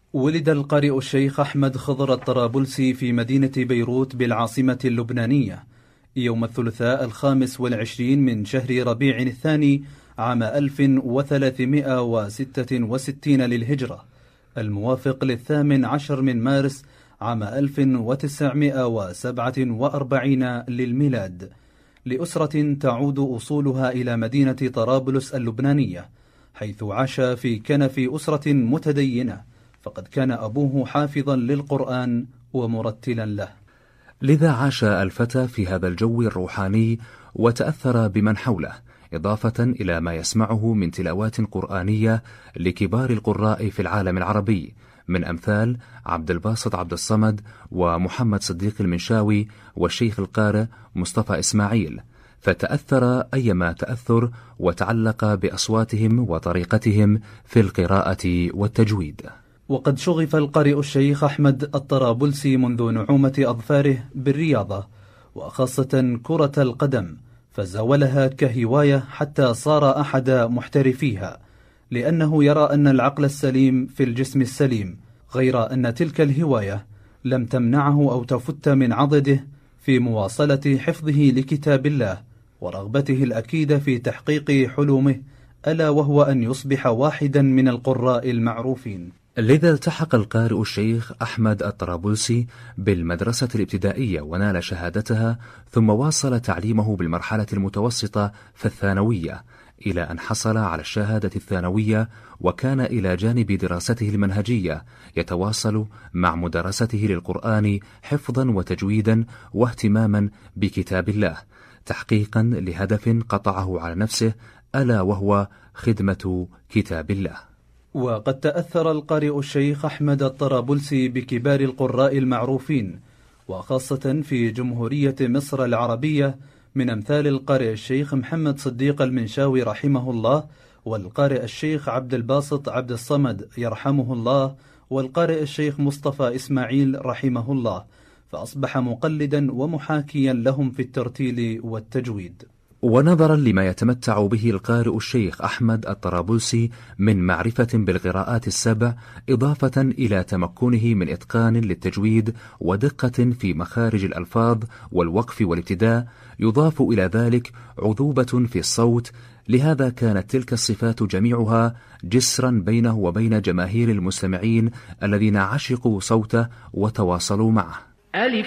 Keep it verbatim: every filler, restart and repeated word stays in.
ولد القارئ الشيخ أحمد خضر الطرابلسي في مدينة بيروت بالعاصمة اللبنانية يوم الثلاثاء الخامس والعشرين من شهر ربيع الثاني عام ألف وثلاثمائة وستة وستين للهجرة، الموافق للثامن عشر من مارس عام ألف وتسعمائة وسبعة وأربعين للميلاد، لأسرة تعود أصولها إلى مدينة طرابلس اللبنانية، حيث عاش في كنف أسرة متدينة، فقد كان أبوه حافظا للقرآن ومرتلا له. لذا عاش الفتى في هذا الجو الروحاني وتأثر بمن حوله، إضافة إلى ما يسمعه من تلاوات قرآنية لكبار القراء في العالم العربي من أمثال عبد الباسط عبد الصمد ومحمد صديق المنشاوي والشيخ القارئ مصطفى إسماعيل، فتأثر أيما تأثر وتعلق بأصواتهم وطريقتهم في القراءة والتجويد. وقد شغف القارئ الشيخ أحمد الطرابلسي منذ نعومة أظفاره بالرياضة، وخاصة كرة القدم، فزاولها كهواية حتى صار أحد محترفيها، لأنه يرى أن العقل السليم في الجسم السليم، غير أن تلك الهواية لم تمنعه أو تفت من عضده في مواصلة حفظه لكتاب الله ورغبته الأكيدة في تحقيق حلمه، ألا وهو أن يصبح واحدا من القراء المعروفين. لذا التحق القارئ الشيخ أحمد الطرابلسي بالمدرسة الابتدائية ونال شهادتها، ثم واصل تعليمه بالمرحلة المتوسطة في الثانوية إلى أن حصل على الشهادة الثانوية، وكان إلى جانب دراسته المنهجية يتواصل مع مدرسته للقرآن حفظا وتجويدا واهتماما بكتاب الله، تحقيقا لهدف قطعه على نفسه، ألا وهو خدمة كتاب الله. وقد تأثر القارئ الشيخ أحمد الطرابلسي بكبار القراء المعروفين، وخاصة في جمهورية مصر العربية، من أمثال القارئ الشيخ محمد صديق المنشاوي رحمه الله، والقارئ الشيخ عبد الباسط عبد الصمد يرحمه الله، والقارئ الشيخ مصطفى إسماعيل رحمه الله، فأصبح مقلدا ومحاكيا لهم في الترتيل والتجويد. ونظرا لما يتمتع به القارئ الشيخ أحمد الطرابلسي من معرفة بالقراءات السبع، إضافة إلى تمكنه من إتقان للتجويد ودقة في مخارج الألفاظ والوقف والابتداء، يضاف إلى ذلك عذوبة في الصوت، لهذا كانت تلك الصفات جميعها جسرا بينه وبين جماهير المستمعين الذين عشقوا صوته وتواصلوا معه. ألف